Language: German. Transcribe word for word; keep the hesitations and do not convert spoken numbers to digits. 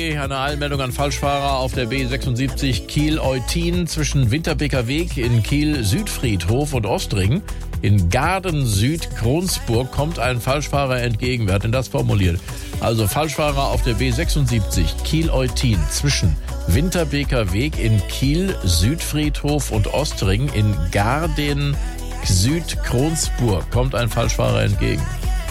B, eine Eilmeldung an Falschfahrer auf der B sechsundsiebzig Kiel-Eutin zwischen Winterbeker Weg in Kiel-Südfriedhof und Ostring. In Garden-Süd-Kronsburg kommt ein Falschfahrer entgegen. Wer hat denn das formuliert? Also Falschfahrer auf der B sechsundsiebzig Kiel-Eutin zwischen Winterbeker Weg in Kiel-Südfriedhof und Ostring. In Garden-Süd-Kronsburg kommt ein Falschfahrer entgegen.